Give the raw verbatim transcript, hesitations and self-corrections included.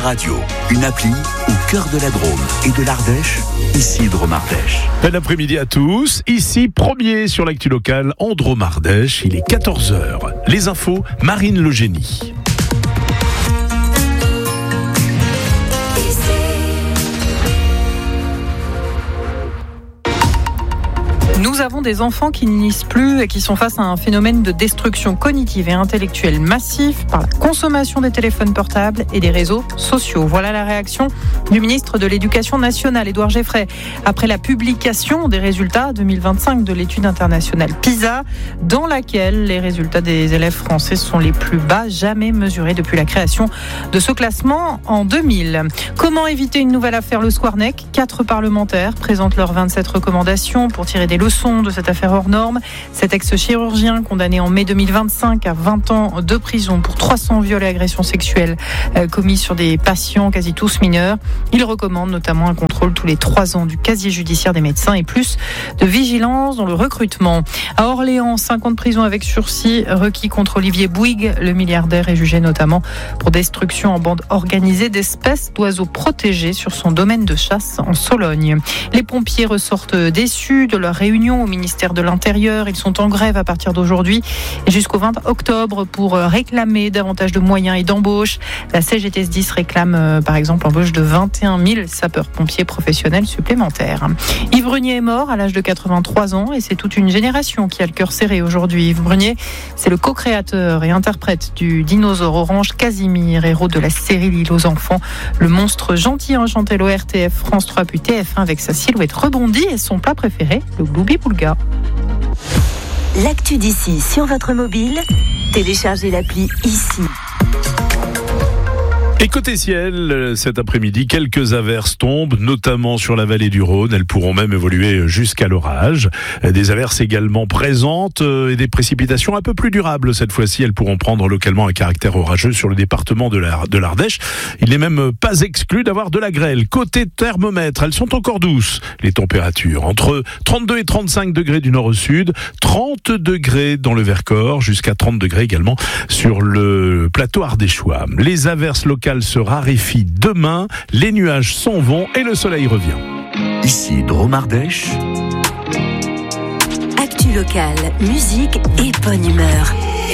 Radio, une appli au cœur de la Drôme et de l'Ardèche, ici Drôme-Ardèche. Bon après-midi à tous, ici premier sur l'actu locale en Drôme-Ardèche, il est quatorze heures. Les infos, Marine Le Génie. Nous avons des enfants qui ne lisent plus et qui sont face à un phénomène de destruction cognitive et intellectuelle massif par la consommation des téléphones portables et des réseaux sociaux. Voilà la réaction du ministre de l'Éducation nationale, Édouard Geoffrey, après la publication des résultats deux mille vingt-cinq de l'étude internationale PISA, dans laquelle les résultats des élèves français sont les plus bas jamais mesurés depuis la création de ce classement en deux mille. Comment éviter une nouvelle affaire Le Squarnec ? Quatre parlementaires présentent leurs vingt-sept recommandations pour tirer des leçons de cette affaire hors norme. Cet ex-chirurgien condamné en mai deux mille vingt-cinq à vingt ans de prison pour trois cents viols et agressions sexuelles euh, commis sur des patients quasi tous mineurs. Il recommande notamment un contrôle tous les trois ans du casier judiciaire des médecins et plus de vigilance dans le recrutement. À Orléans, cinq ans de prison avec sursis requis contre Olivier Bouygues. Le milliardaire est jugé notamment pour destruction en bande organisée d'espèces d'oiseaux protégés sur son domaine de chasse en Sologne. Les pompiers ressortent déçus de leur réunion au ministère de l'Intérieur. Ils sont en grève à partir d'aujourd'hui et jusqu'au vingt octobre pour réclamer davantage de moyens et d'embauche. La C G T S dix réclame euh, par exemple l'embauche de vingt et un mille sapeurs-pompiers professionnels supplémentaires. Yves Brunier est mort à l'âge de quatre-vingt-trois ans et c'est toute une génération qui a le cœur serré aujourd'hui. Yves Brunier, c'est le co-créateur et interprète du dinosaure orange Casimir, héros de la série L'île aux enfants. Le monstre gentil enchanté l'O R T F, France trois puis T F un avec sa silhouette rebondie et son plat préféré, le Glooby Boulga. L'actu d'ici sur votre mobile, téléchargez l'appli ici. Et côté ciel, cet après-midi, quelques averses tombent, notamment sur la vallée du Rhône. Elles pourront même évoluer jusqu'à l'orage. Des averses également présentes et des précipitations un peu plus durables. Cette fois-ci, elles pourront prendre localement un caractère orageux sur le département de l'Ardèche. Il n'est même pas exclu d'avoir de la grêle. Côté thermomètre, elles sont encore douces. Les températures entre trente-deux et trente-cinq degrés du nord au sud, trente degrés dans le Vercors, jusqu'à trente degrés également sur le plateau ardéchois. Les averses locales se raréfient demain, les nuages s'en vont et le soleil revient. Ici Drôme-Ardèche. Actu locale, musique et bonne humeur.